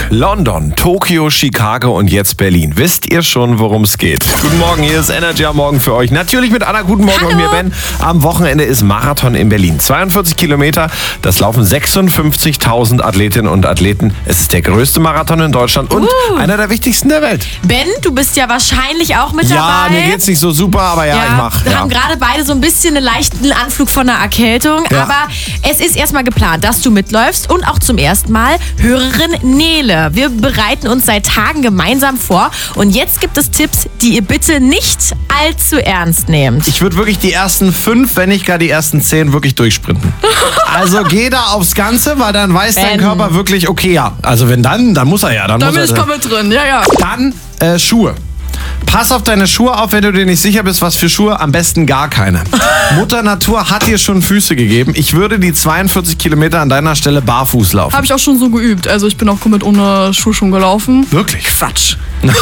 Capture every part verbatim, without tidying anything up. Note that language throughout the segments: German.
London, Tokio, Chicago und jetzt Berlin. Wisst ihr schon, worum es geht? Guten Morgen, hier ist Energy am Morgen für euch. Natürlich mit Anna, guten Morgen. Hallo. Und mir Ben. Am Wochenende ist Marathon in Berlin. zweiundvierzig Kilometer, das laufen sechsundfünfzigtausend Athletinnen und Athleten. Es ist der größte Marathon in Deutschland und Uh. einer der wichtigsten der Welt. Ben, du bist ja wahrscheinlich auch mit Ja, dabei. mir geht's nicht so super, aber ja, ich mach. Wir Ja. haben gerade beide so ein bisschen einen leichten Anflug von einer Erkältung. Ja. Aber es ist erstmal geplant, dass du mitläufst und auch zum ersten Mal Hörerin Nele. Wir bereiten uns seit Tagen gemeinsam vor und jetzt gibt es Tipps, die ihr bitte nicht allzu ernst nehmt. Ich würde wirklich die ersten fünf, wenn nicht gar die ersten zehn, wirklich durchsprinten. Also geh da aufs Ganze, weil dann weiß dein Ben. Körper wirklich, okay, ja. Also wenn dann, dann muss er ja. Dann Da muss bin er, ich komplett drin, ja, ja. Dann äh, Schuhe. Pass auf deine Schuhe auf, wenn du dir nicht sicher bist, was für Schuhe. Am besten gar keine. Mutter Natur hat dir schon Füße gegeben. Ich würde die zweiundvierzig Kilometer an deiner Stelle barfuß laufen. Habe ich auch schon so geübt. Also ich bin auch komplett ohne Schuhe schon gelaufen. Wirklich? Quatsch.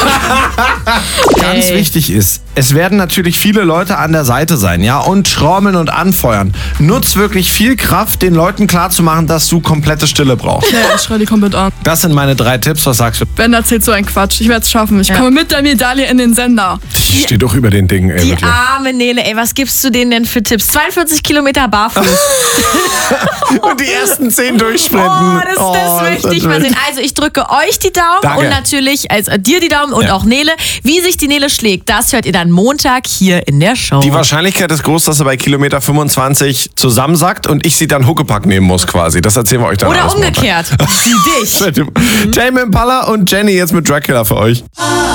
Ganz Ey. wichtig ist, es werden natürlich viele Leute an der Seite sein, ja, und trommeln und anfeuern. Nutz wirklich viel Kraft, den Leuten klarzumachen, dass du komplette Stille brauchst. Ja, ich schreie die komplett an. Das sind meine drei Tipps. Was sagst du? Ben erzählt so einen Quatsch. Ich werde es schaffen. Ich Ja. komme mit der Medaille in den Sender. Ich stehe doch über den Dingen, ey, Die wirklich. arme Nele, ey, was gibst du denen denn für Tipps? zweiundvierzig Kilometer barfuß. Und die ersten zehn durchsprinten. Oh, das, das möchte ich mal sehen. Also ich drücke euch die Daumen Danke. und natürlich als äh, dir die Daumen und Ja. auch Nele. Wie sich die Nele schlägt, das hört ihr dann Montag hier in der Show. Die Wahrscheinlichkeit ist groß, dass er bei Kilometer fünfundzwanzig zusammensackt und ich sie dann Huckepack nehmen muss quasi. Das erzählen wir euch dann Oder alles Montag. umgekehrt. Wie dich. Tame Impala und Jenny jetzt mit Dracula für euch.